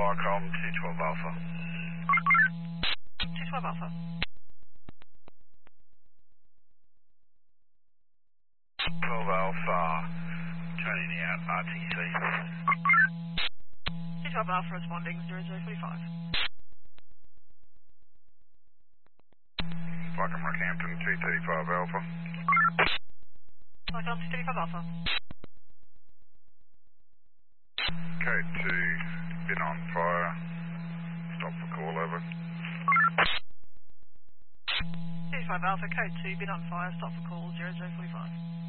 Barcom 212 Alpha. 212 Alpha. 12 Alpha, turning out RTC. 212 Alpha responding 0045. Barcom Rockhampton 235 Alpha. Barcom 235 Alpha. Code 2, been on fire. Stop for call, over. 235 Alpha, code 2, been on fire, stop for call 0045.